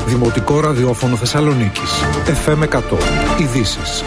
Δημοτικό ραδιόφωνο Θεσσαλονίκης. FM 100. Ειδήσεις.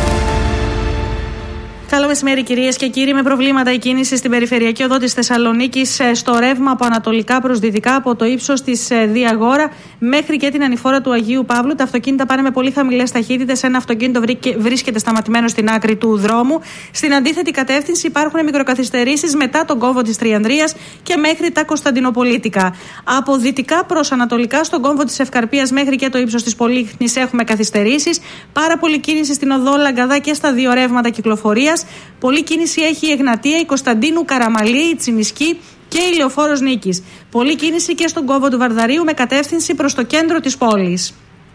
Καλό μεσημέρι, κυρίες και κύριοι. Με προβλήματα η κίνηση στην περιφερειακή οδό της Θεσσαλονίκης στο ρεύμα από ανατολικά προς δυτικά, από το ύψος της Διαγόρα μέχρι και την ανηφόρα του Αγίου Παύλου. Τα αυτοκίνητα πάνε με πολύ χαμηλές ταχύτητες. Ένα αυτοκίνητο βρίσκεται σταματημένο στην άκρη του δρόμου. Στην αντίθετη κατεύθυνση υπάρχουν μικροκαθυστερήσεις μετά τον κόμβο της Τριανδρίας και μέχρι τα Κωνσταντινοπολίτικα. Από δυτικά προς ανατολικά, στον κόμβο της Ευκαρπίας μέχρι και το ύψος της Πολύχνης έχουμε καθυστερήσεις. Πάρα πολλή κίνηση στην οδό Λαγκαδά και στα δύο ρεύματα κυκλοφορίας. Πολλή κίνηση έχει η Εγνατία, η Κωνσταντίνου Καραμαλή, η Τσιμισκή και η Λεωφόρος Νίκης. Πολλή κίνηση και στον κόμβο του Βαρδαρίου με κατεύθυνση προς το κέντρο της πόλης.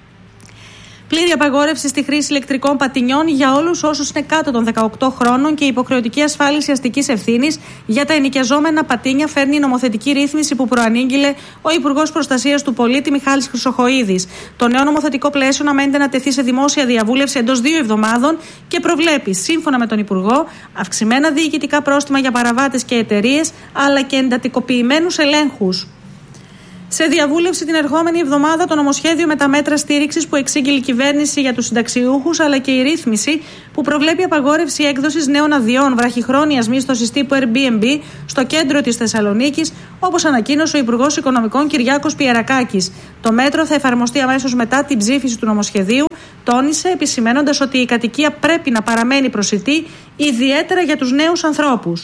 Πλήρη απαγόρευση στη χρήση ηλεκτρικών πατινιών για όλους όσους είναι κάτω των 18 χρόνων και υποχρεωτική ασφάλιση αστικής ευθύνης για τα ενοικιαζόμενα πατίνια φέρνει η νομοθετική ρύθμιση που προανήγγειλε ο Υπουργός Προστασίας του Πολίτη Μιχάλης Χρυσοχοΐδης. Το νέο νομοθετικό πλαίσιο αναμένεται να τεθεί σε δημόσια διαβούλευση εντός 2 εβδομάδων και προβλέπει, σύμφωνα με τον Υπουργό, αυξημένα διοικητικά πρόστιμα για παραβάτες και εταιρείες αλλά και εντατικοποιημένους ελέγχους. Σε διαβούλευση την ερχόμενη εβδομάδα το νομοσχέδιο με τα μέτρα στήριξης που εξήγηλε η κυβέρνηση για τους συνταξιούχους, αλλά και η ρύθμιση που προβλέπει απαγόρευση έκδοσης νέων αδειών βραχυχρόνιας μίσθωσης τύπου Airbnb στο κέντρο της Θεσσαλονίκης, όπως ανακοίνωσε ο Υπουργός Οικονομικών Κυριάκος Πιερακάκης. Το μέτρο θα εφαρμοστεί αμέσως μετά την ψήφιση του νομοσχεδίου, τόνισε, επισημαίνοντας ότι η κατοικία πρέπει να παραμένει προσιτή, ιδιαίτερα για τους νέους ανθρώπους.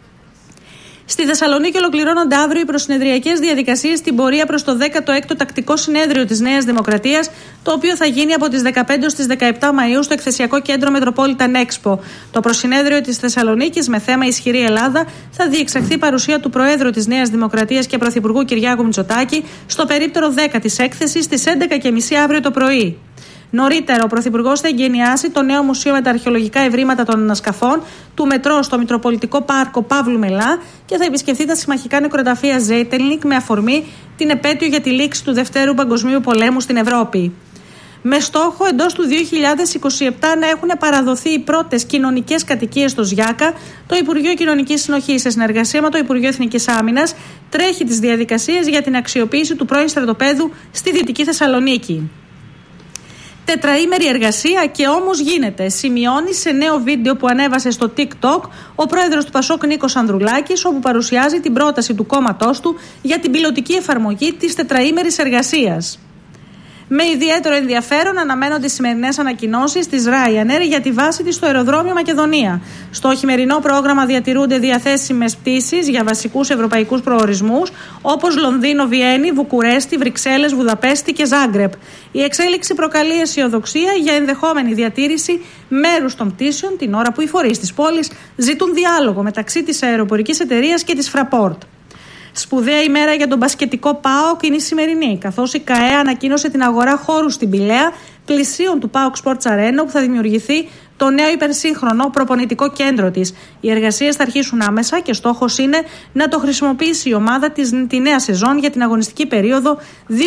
Στη Θεσσαλονίκη ολοκληρώνονται αύριο οι προσυνεδριακές διαδικασίες στην πορεία προς το 16ο τακτικό συνέδριο της Νέας Δημοκρατίας, το οποίο θα γίνει από τις 15 στις 17 Μαΐου στο εκθεσιακό κέντρο Metropolitan Expo. Το προσυνέδριο της Θεσσαλονίκης με θέμα Ισχυρή Ελλάδα θα διεξαχθεί παρουσία του Προέδρου της Νέας Δημοκρατίας και Πρωθυπουργού Κυριάκου Μητσοτάκη στο περίπτερο 10 της έκθεσης στις 11.30 αύριο το πρωί. Νωρίτερα, ο Πρωθυπουργός θα εγκαινιάσει το νέο Μουσείο με τα αρχαιολογικά ευρήματα των ανασκαφών του Μετρό στο Μητροπολιτικό Πάρκο Παύλου Μελά και θα επισκεφθεί τα συμμαχικά νεκροταφεία Ζέιτελνικ με αφορμή την επέτειο για τη λήξη του Δευτέρου Παγκοσμίου Πολέμου στην Ευρώπη. Με στόχο εντός του 2027 να έχουν παραδοθεί οι πρώτες κοινωνικές κατοικίες στο ΣΓΙΑΚΑ, το Υπουργείο Κοινωνικής Συνοχής, σε συνεργασία με το Υπουργείο Εθνικής Άμυνας, τρέχει τις διαδικασίες για την αξιοποίηση του πρώην στρατοπέδου στη Δυτική Θεσσαλονίκη. Τετραήμερη εργασία και όμως γίνεται, σημειώνει σε νέο βίντεο που ανέβασε στο TikTok ο πρόεδρος του Πασόκ Νίκος Ανδρουλάκης, όπου παρουσιάζει την πρόταση του κόμματός του για την πιλωτική εφαρμογή της τετραήμερης εργασίας. Με ιδιαίτερο ενδιαφέρον αναμένονται οι σημερινές ανακοινώσεις της Ryanair για τη βάση της στο αεροδρόμιο Μακεδονία. Στο χειμερινό πρόγραμμα διατηρούνται διαθέσιμες πτήσεις για βασικούς ευρωπαϊκούς προορισμούς όπως Λονδίνο, Βιέννη, Βουκουρέστι, Βρυξέλλες, Βουδαπέστη και Ζάγκρεπ. Η εξέλιξη προκαλεί αισιοδοξία για ενδεχόμενη διατήρηση μέρους των πτήσεων την ώρα που οι φορείς της πόλης ζητούν διάλογο μεταξύ της αεροπορικής εταιρείας και της Fraport. Σπουδαία ημέρα για τον μπασκετικό ΠΑΟΚ είναι η σημερινή, καθώς η ΚΑΕ ανακοίνωσε την αγορά χώρου στην Πηλαία, πλησίων του ΠΑΟΚ Sports Arena, που θα δημιουργηθεί το νέο υπερσύγχρονο προπονητικό κέντρο της. Οι εργασίες θα αρχίσουν άμεσα και στόχος είναι να το χρησιμοποιήσει η ομάδα τη νέα σεζόν για την αγωνιστική περίοδο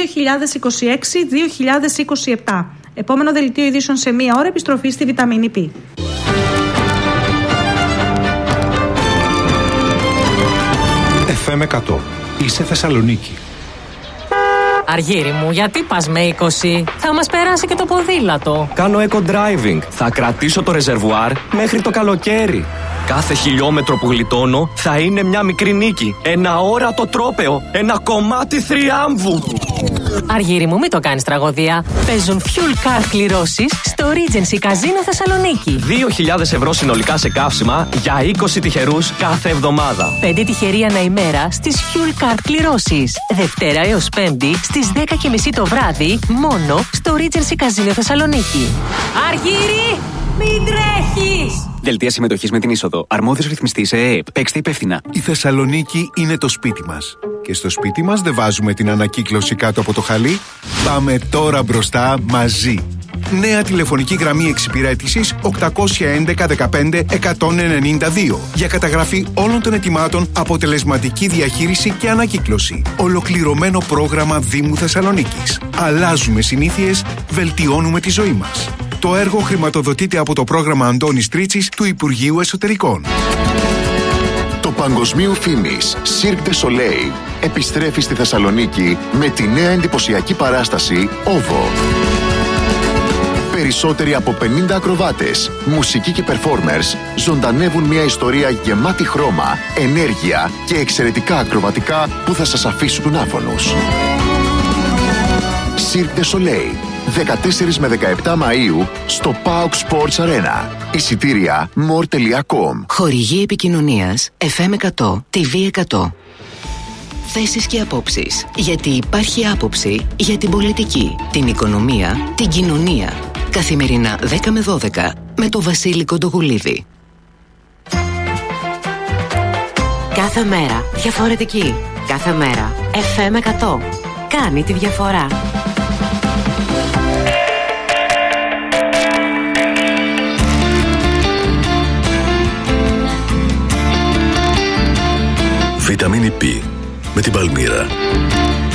2026-2027. Επόμενο δελτίο ειδήσεων σε μία ώρα, επιστροφή στη Βιταμίνη Π. FM 100. Είσαι Θεσσαλονίκη. Αργύρι μου, γιατί πας με 20? Θα μας περάσει και το ποδήλατο. Κάνω eco-driving. Θα κρατήσω το ρεζερβουάρ μέχρι το καλοκαίρι. Κάθε χιλιόμετρο που γλιτώνω θα είναι μια μικρή νίκη. Ένα όρατο τρόπαιο. Ένα κομμάτι θριάμβου. Αργύρι μου, μην το κάνεις τραγωδία. Παίζουν fuel card κληρώσεις στο Regency Casino Θεσσαλονίκη. 2.000 ευρώ συνολικά σε καύσιμα για 20 τυχερούς κάθε εβδομάδα. 5 τυχεροί ανά ημέρα στις fuel card κληρώσεις. Δευτέρα έως Πέμπτη στις 10.30 το βράδυ μόνο στο Regency Casino Θεσσαλονίκη. Αργύρι, μην τρέχεις! Δελτία συμμετοχής με την είσοδο. Αρμόδιος ρυθμιστής ΕΕΠ. Παίξτε υπεύθυνα. Η Θεσσαλονίκη είναι το σπίτι μας. Και στο σπίτι μας δεν βάζουμε την ανακύκλωση κάτω από το χαλί. Πάμε τώρα μπροστά μαζί. Νέα τηλεφωνική γραμμή εξυπηρέτησης 811 15 192 για καταγραφή όλων των αιτημάτων, αποτελεσματική διαχείριση και ανακύκλωση. Ολοκληρωμένο πρόγραμμα Δήμου Θεσσαλονίκης. Αλλάζουμε συνήθειες, βελτιώνουμε τη ζωή μας. Το έργο χρηματοδοτείται από το πρόγραμμα Αντώνης Τρίτσης του Υπουργείου Εσωτερικών. Το παγκοσμίου φήμης Cirque du Soleil επιστρέφει στη Θεσσαλονίκη με τη νέα εντυπωσιακή παράσταση OVO. Περισσότεροι από 50 ακροβάτες, μουσικοί και performers ζωντανεύουν μια ιστορία γεμάτη χρώμα, ενέργεια και εξαιρετικά ακροβατικά που θα σας αφήσουν άφωνους. Cirque du Soleil, 14 με 17 Μαΐου στο PAOK Sports Arena. Εισιτήρια more.com. Χορηγή επικοινωνίας FM 100, TV 100. Θέσεις και απόψεις. Γιατί υπάρχει άποψη για την πολιτική, την οικονομία, την κοινωνία. Καθημερινά 10 με 12 με το Βασίλη Κοντογουλίδη. Κάθε μέρα διαφορετική. Κάθε μέρα FM 100. Κάνει τη διαφορά. Βιταμίνη Π με την Παλμύρα.